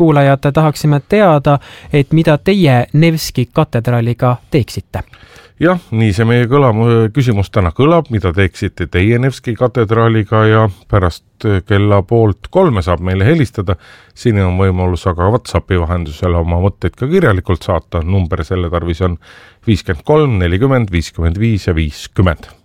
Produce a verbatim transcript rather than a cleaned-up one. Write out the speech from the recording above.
kuulajad, tahaksime teada, et mida teie Nevski katedraaliga teeksite. Jah, nii see meie kõla, küsimus täna kõlab, mida teeksite teie Nevski katedraaliga ja pärast kella poolt kolme saab meile helistada. Siin on võimalus aga WhatsAppi vahendusel oma mõtteid ka kirjalikult saata. Number selle tarvis on viiskümmend kolm, nelikümmend, viiskümmend viis ja viiskümmend.